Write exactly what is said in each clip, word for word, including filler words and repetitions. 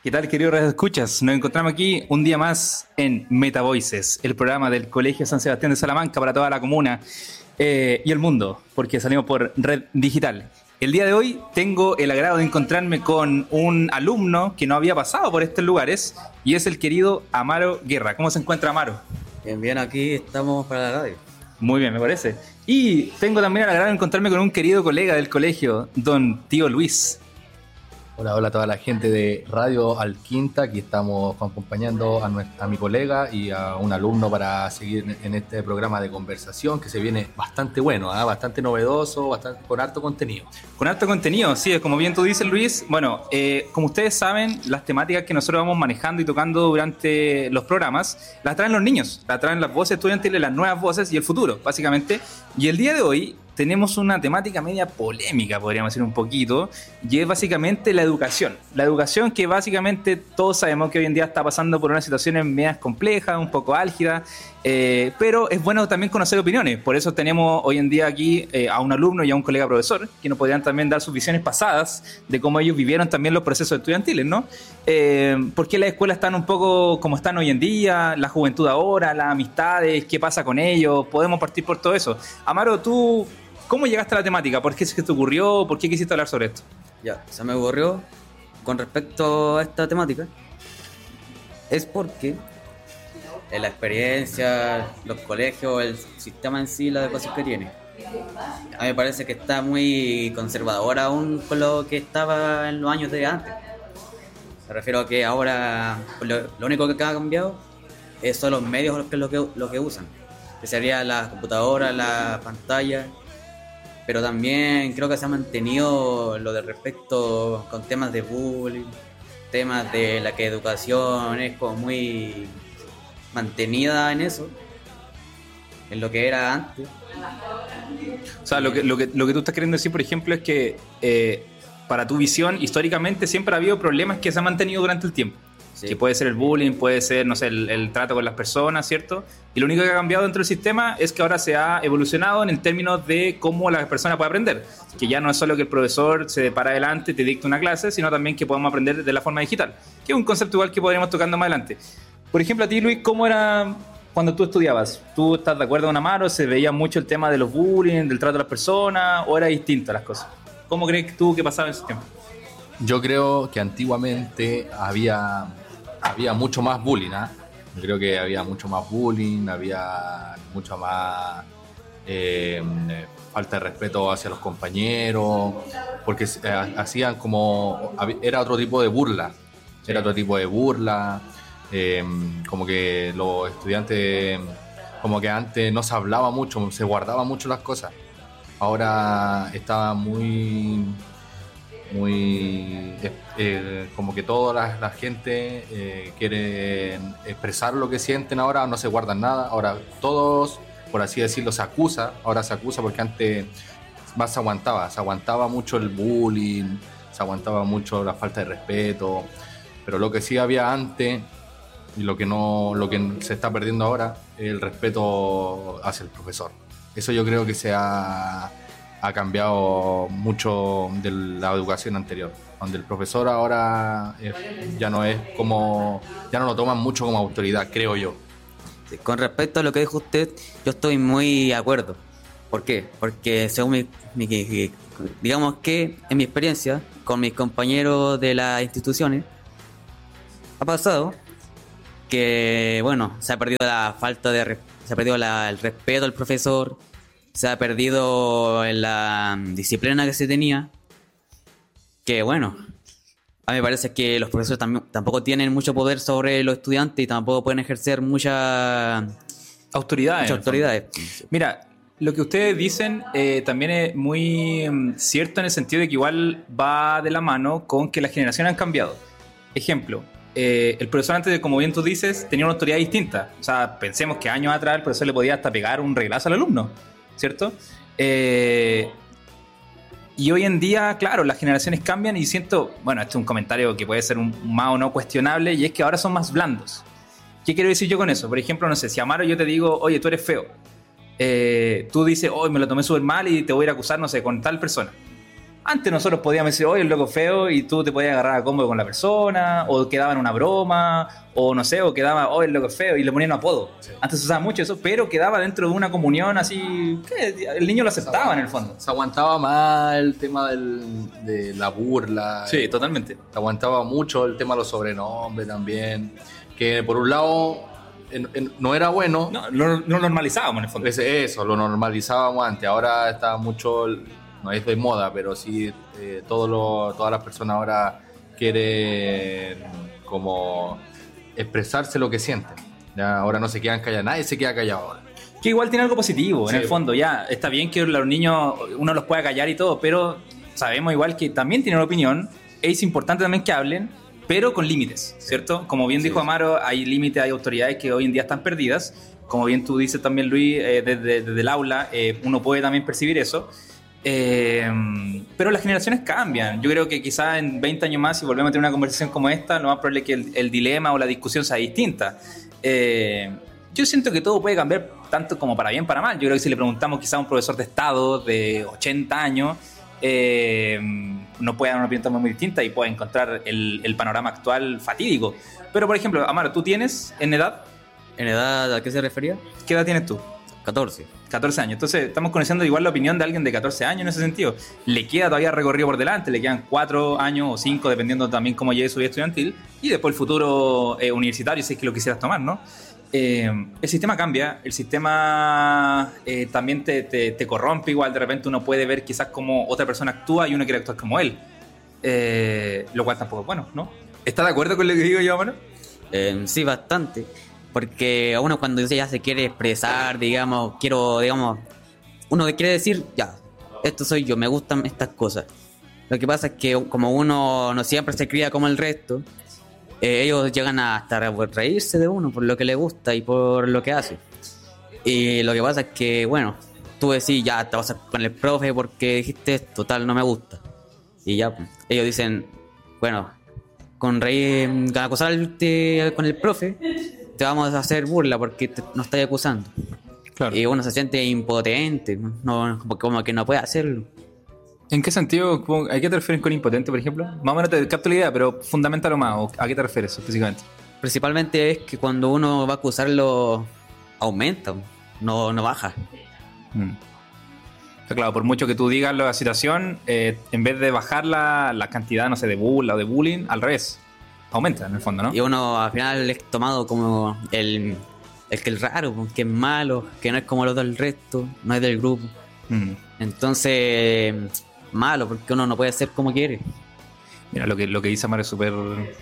¿Qué tal, queridos radioescuchas? Nos encontramos aquí un día más en Meta Voices, el programa del Colegio San Sebastián de Salamanca para toda la comuna eh, y el mundo, porque salimos por red digital. El día de hoy tengo el agrado de encontrarme con un alumno que no había pasado por estos lugares y es el querido Amaro Guerra. ¿Cómo se encuentra, Amaro? Bien, bien, aquí estamos para la radio. Muy bien, me parece. Y tengo también el agrado de encontrarme con un querido colega del colegio, don Tío Luis. Hola, hola a toda la gente de Radio Alquinta, aquí estamos acompañando a, nuestra, a mi colega y a un alumno para seguir en este programa de conversación que se viene bastante bueno, ¿eh? Bastante novedoso, bastante, con harto contenido. Con harto contenido, sí, como bien tú dices, Luis. Bueno, eh, como ustedes saben, las temáticas que nosotros vamos manejando y tocando durante los programas, las traen los niños, las traen las voces estudiantiles, las nuevas voces y el futuro, básicamente. Y el día de hoy tenemos una temática media polémica, podríamos decir un poquito, y es básicamente la educación. La educación que básicamente todos sabemos que hoy en día está pasando por unas situaciones medias complejas, un poco álgidas, eh, pero es bueno también conocer opiniones. Por eso tenemos hoy en día aquí eh, a un alumno y a un colega profesor, que nos podrían también dar sus visiones pasadas de cómo ellos vivieron también los procesos estudiantiles, ¿no? Eh, ¿Por qué las escuelas están un poco como están hoy en día? La juventud ahora, las amistades, ¿qué pasa con ellos? Podemos partir por todo eso. Amaro, tú... ¿cómo llegaste a la temática? ¿Por qué se te ocurrió? ¿Por qué quisiste hablar sobre esto? Ya, se me ocurrió con respecto a esta temática. Es porque en la experiencia, los colegios, el sistema en sí, la educación que tiene, a mí me parece que está muy conservador aún con lo que estaba en los años de antes. Me refiero a que ahora lo, lo único que ha cambiado es son los medios que lo que, lo que usan, que sería la computadora, la pantalla. Pero también creo que se ha mantenido lo de respecto con temas de bullying, temas de la que educación es como muy mantenida en eso, en lo que era antes. O sea, lo que, lo que, lo que tú estás queriendo decir, por ejemplo, es que eh, para tu visión, históricamente siempre ha habido problemas que se han mantenido durante el tiempo. Sí. Que puede ser el bullying, puede ser, no sé, el, el trato con las personas, ¿cierto? Y lo único que ha cambiado dentro del sistema es que ahora se ha evolucionado en el términos de cómo la persona puede aprender. Que ya no es solo que el profesor se para adelante y te dicta una clase, sino también que podemos aprender de la forma digital. Que es un concepto igual que podríamos tocando más adelante. Por ejemplo, a ti, Luis, ¿cómo era cuando tú estudiabas? ¿Tú estás de acuerdo con Amaro? ¿Se veía mucho el tema de los bullying, del trato de las personas? ¿O era distinto las cosas? ¿Cómo crees tú que pasaba en ese tiempo? Yo creo que antiguamente había... había mucho más bullying, ¿eh? Yo creo que había mucho más bullying, había mucho más eh, falta de respeto hacia los compañeros, porque eh, hacían como... era otro tipo de burla, sí. Era otro tipo de burla, eh, como que los estudiantes, como que antes no se hablaba mucho, se guardaba mucho las cosas. Ahora estaba muy... muy eh, como que toda la, la gente eh, quiere expresar lo que sienten ahora, no se guardan nada, ahora todos, por así decirlo, se acusa, ahora se acusa porque antes más se aguantaba, se aguantaba mucho el bullying, se aguantaba mucho la falta de respeto, pero lo que sí había antes y lo que no, lo que se está perdiendo ahora es el respeto hacia el profesor. Eso yo creo que se ha ha cambiado mucho de la educación anterior, donde el profesor ahora es, ya no es como, ya no lo toman mucho como autoridad, creo yo. Con respecto a lo que dijo usted, yo estoy muy de acuerdo. ¿Por qué? Porque según mi, mi digamos que en mi experiencia con mis compañeros de las instituciones ha pasado que bueno, se ha perdido la falta de se ha perdido la, el respeto al profesor. Se ha perdido en la disciplina que se tenía. Que bueno, a mí me parece que los profesores tam- tampoco tienen mucho poder sobre los estudiantes y tampoco pueden ejercer mucha autoridades. Muchas autoridades. Mira, lo que ustedes dicen eh, también es muy um, cierto en el sentido de que igual va de la mano con que las generaciones han cambiado. Ejemplo, eh, el profesor antes, como bien tú dices, tenía una autoridad distinta. O sea, pensemos que años atrás el profesor le podía hasta pegar un reglazo al alumno, ¿cierto? Eh, y hoy en día, claro, las generaciones cambian y siento, bueno, este es un comentario que puede ser un, más o no cuestionable, y es que ahora son más blandos. ¿Qué quiero decir yo con eso? Por ejemplo, no sé, si Amaro yo te digo, oye, tú eres feo, eh, tú dices, hoy oh, me lo tomé súper mal y te voy a ir a acusar, no sé, con tal persona. Antes nosotros podíamos decir, oye, el loco feo, y tú te podías agarrar a combo con la persona, o quedaba en una broma, o no sé, o quedaba, oye, el loco feo, y le ponían un apodo. Sí. Antes se usaba mucho eso, pero quedaba dentro de una comunión así, que el niño lo aceptaba en el fondo. Se aguantaba más el tema del, de la burla. Sí, eh, totalmente. Se aguantaba mucho el tema de los sobrenombres también, que por un lado en, en, no era bueno. No, lo, lo normalizábamos en el fondo. Ese, eso, lo normalizábamos antes, ahora está mucho... No es de moda, pero sí eh, todo lo, todas las personas ahora quieren como expresarse lo que sienten. Ya, ahora no se quedan callados, nadie se queda callado ahora. Que igual tiene algo positivo, sí. En el fondo, ya, está bien que los niños uno los pueda callar y todo, pero sabemos igual que también tienen opinión, es importante también que hablen, pero con límites, ¿cierto? Como bien sí, dijo Amaro, hay límites, hay autoridades que hoy en día están perdidas, como bien tú dices también, Luis, eh, desde, desde el aula, eh, uno puede también percibir eso. Eh, pero las generaciones cambian. Yo creo que quizás en veinte años más, si volvemos a tener una conversación como esta, lo más probable es que el, el dilema o la discusión sea distinta. Eh, yo siento que todo puede cambiar tanto como para bien para mal. Yo creo que si le preguntamos quizás a un profesor de Estado de ochenta años, eh, no puede dar una opinión muy distinta y puede encontrar el, el panorama actual fatídico. Pero por ejemplo, Amaro, ¿tú tienes en edad? ¿En edad a qué se refería? ¿Qué edad tienes tú? catorce. catorce años. Entonces estamos conociendo igual la opinión de alguien de catorce años en ese sentido. Le queda todavía recorrido por delante, le quedan cuatro años o cinco, dependiendo también cómo llegue su vida estudiantil, y después el futuro eh, universitario, si es que lo quisieras tomar, ¿no? Eh, el sistema cambia, el sistema eh, también te, te, te corrompe igual, de repente uno puede ver quizás cómo otra persona actúa y uno quiere actuar como él. Eh, lo cual tampoco es bueno, ¿no? ¿Estás de acuerdo con lo que digo yo, Amaro? Eh, sí, bastante. Porque a uno cuando ya se quiere expresar, digamos, quiero, digamos, uno quiere decir, ya, esto soy yo, me gustan estas cosas. Lo que pasa es que como uno no siempre se cría como el resto, eh, ellos llegan a hasta reírse de uno por lo que le gusta y por lo que hace. Y lo que pasa es que, bueno, tú decís, ya, te vas a con el profe porque dijiste esto, tal, no me gusta. Y ya, ellos dicen, bueno, con reír, con acusarte con el profe, te vamos a hacer burla porque te, nos estás acusando. Claro. Y uno se siente impotente, no, como, como que no puede hacerlo. ¿En qué sentido? ¿A qué te refieres con impotente, por ejemplo? Más o menos te capto la idea, pero fundamentalo más. ¿A qué te refieres específicamente? Principalmente es que cuando uno va a acusarlo, aumenta, no, no baja. Mm. Claro, por mucho que tú digas la situación, eh, en vez de bajar la, la cantidad, no sé, de burla o de bullying, al revés. Aumenta en el fondo, ¿no? Y uno al final es tomado como el, el que es raro, que es malo, que no es como los del resto, no es del grupo. Mm. Entonces, malo, porque uno no puede ser como quiere. Mira, lo que, lo que dice Amaro es súper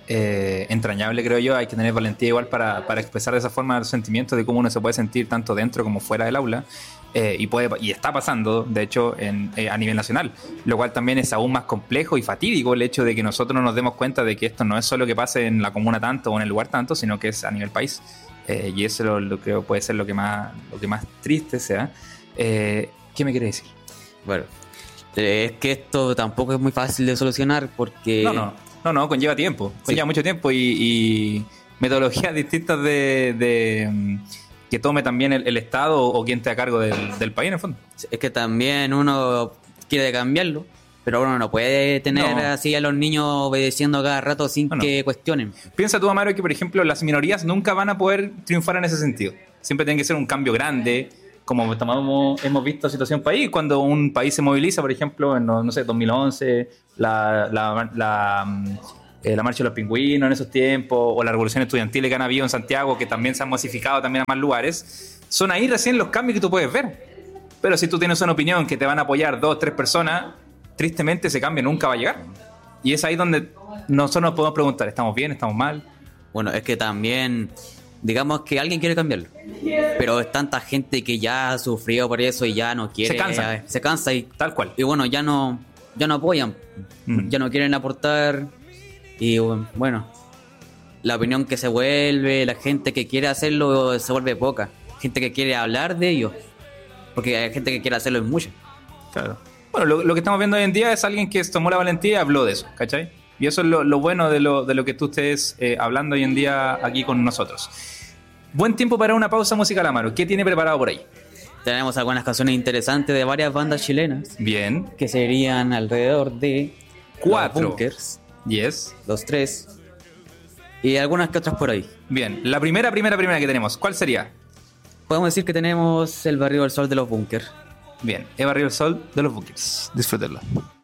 eh, entrañable, creo yo. Hay que tener valentía igual para, para expresar de esa forma los sentimientos de cómo uno se puede sentir tanto dentro como fuera del aula. Eh, y puede y está pasando, de hecho, en, eh, a nivel nacional, lo cual también es aún más complejo y fatídico el hecho de que nosotros no nos demos cuenta de que esto no es solo que pase en la comuna tanto o en el lugar tanto, sino que es a nivel país. Eh, y eso lo, lo creo puede ser lo que más, lo que más triste sea. Eh, ¿Qué me quiere decir? Bueno, es que esto tampoco es muy fácil de solucionar porque... No, no, no, no conlleva tiempo, conlleva sí. mucho tiempo y, y metodologías distintas de... de que tome también el, el Estado o, o quien esté a cargo del, del país en el fondo. Es que también uno quiere cambiarlo, pero uno no puede tener no. así a los niños obedeciendo cada rato sin bueno, que cuestionen. Piensa tú, Amaro, que por ejemplo las minorías nunca van a poder triunfar en ese sentido. Siempre tiene que ser un cambio grande, como tomamos, hemos visto situación país, cuando un país se moviliza, por ejemplo, en, no sé, dos mil once, la... la, la Eh, la marcha de los pingüinos en esos tiempos, o la revolución estudiantil que han habido en Santiago, que también se han masificado también a más lugares, son ahí recién los cambios que tú puedes ver. Pero si tú tienes una opinión que te van a apoyar dos, tres personas, tristemente ese cambio nunca va a llegar. Y es ahí donde nosotros nos podemos preguntar, ¿estamos bien? ¿Estamos mal? Bueno, es que también, digamos que alguien quiere cambiarlo, pero es tanta gente que ya ha sufrido por eso y ya no quiere. Se cansa. Eh, se cansa y tal cual. Y bueno, ya no, ya no apoyan, mm. ya no quieren aportar. Y bueno, la opinión que se vuelve, la gente que quiere hacerlo se vuelve poca. Gente que quiere hablar de ello, porque hay gente que quiere hacerlo en mucho. Claro. Bueno, lo, lo que estamos viendo hoy en día es alguien que tomó la valentía y habló de eso, ¿cachai? Y eso es lo, lo bueno de lo, de lo que tú estés eh, hablando hoy en día aquí con nosotros. Buen tiempo para una pausa musical, Amaro. ¿Qué tiene preparado por ahí? tenemos algunas canciones interesantes de varias bandas chilenas, Bien. que serían alrededor de Cuatro. Los Bunkers, Yes. Los Tres, y algunas que otras por ahí. Bien. La primera, primera, primera que tenemos, ¿cuál sería? Podemos decir que tenemos El Barrio del Sol de Los Bunkers. Bien. Eva Río del Sol de los Bunkers. Disfrútenlo.